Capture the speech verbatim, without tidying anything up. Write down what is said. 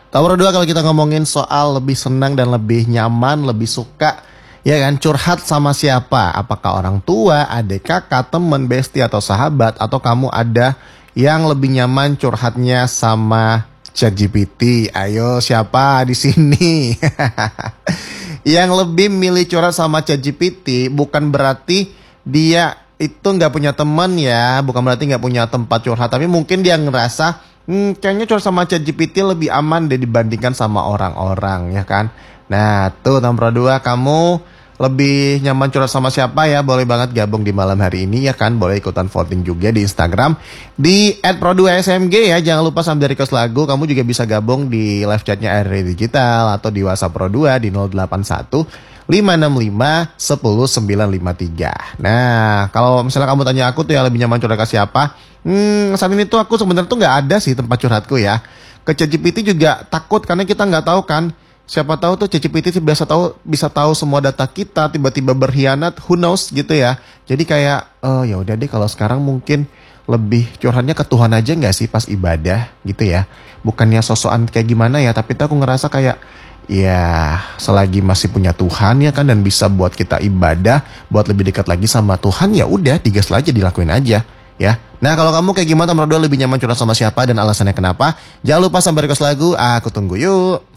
Nomor dua, kalau kita ngomongin soal lebih senang dan lebih nyaman, lebih suka, ya kan, curhat sama siapa? Apakah orang tua, adik kakak, temen, bestie, atau sahabat? Atau kamu ada yang lebih nyaman curhatnya sama ChatGPT? Ayo, siapa di sini? Yang lebih milih curhat sama ChatGPT bukan berarti dia itu nggak punya teman ya, bukan berarti nggak punya tempat curhat, tapi mungkin dia ngerasa hmm, kayaknya curhat sama ChatGPT lebih aman deh dibandingkan sama orang-orang, ya kan? Nah, tuh nomor dua, kamu lebih nyaman curhat sama siapa ya? Boleh banget gabung di malam hari ini, ya kan? Boleh ikutan voting juga di Instagram di et pro dua s m g ya. Jangan lupa sambil request lagu, kamu juga bisa gabung di live chatnya R R Digital atau di WhatsApp Pro dua di nol delapan satu lima enam lima satu nol sembilan lima tiga. Nah, kalau misalnya kamu tanya aku tuh yang lebih nyaman curhat ke siapa? Hmm, saat ini tuh aku sebenarnya tuh nggak ada sih tempat curhatku ya. Ke ChatGPT juga takut karena kita nggak tahu kan. Siapa tahu tuh ChatGPT sih biasa tahu bisa tahu semua data kita, tiba-tiba berkhianat, who knows gitu ya. Jadi kayak oh ya udah deh, kalau sekarang mungkin lebih curhatnya ke Tuhan aja nggak sih pas ibadah gitu ya. Bukannya sosokan kayak gimana ya, tapi tuh aku ngerasa kayak ya selagi masih punya Tuhan ya kan, dan bisa buat kita ibadah, buat lebih dekat lagi sama Tuhan, ya udah digas aja, dilakuin aja ya. Nah, kalau kamu kayak gimana, nomor dua lebih nyaman curhat sama siapa dan alasannya kenapa? Jangan lupa sampai request lagu, aku tunggu yuk.